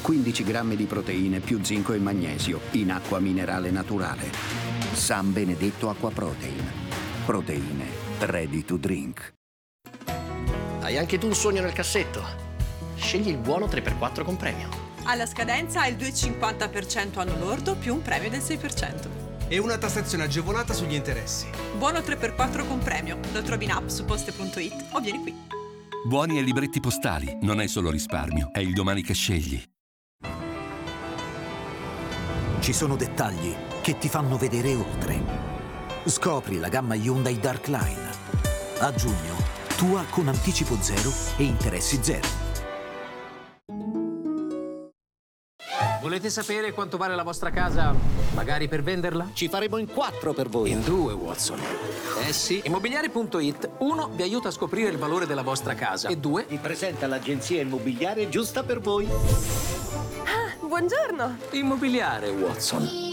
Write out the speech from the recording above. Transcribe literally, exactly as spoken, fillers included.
quindici grammi di proteine più zinco e magnesio in acqua minerale naturale. San Benedetto Acqua Protein. Proteine ready to drink. Hai anche tu un sogno nel cassetto? Scegli il buono tre per quattro con premio. Alla scadenza hai il due virgola cinquanta per cento anno lordo più un premio del sei per cento. E una tassazione agevolata sugli interessi. Buono tre per quattro con premio. Lo trovi in app su poste punto it o vieni qui. Buoni e libretti postali. Non è solo risparmio, è il domani che scegli. Ci sono dettagli che ti fanno vedere oltre. Scopri la gamma Hyundai Dark Line. A giugno, tua con anticipo zero e interessi zero. Volete sapere quanto vale la vostra casa, magari per venderla? Ci faremo in quattro per voi. In due, Watson. Eh sì. Immobiliare punto it, uno, vi aiuta a scoprire il valore della vostra casa. E due, vi presenta l'agenzia immobiliare giusta per voi. Ah, buongiorno. Immobiliare, Watson.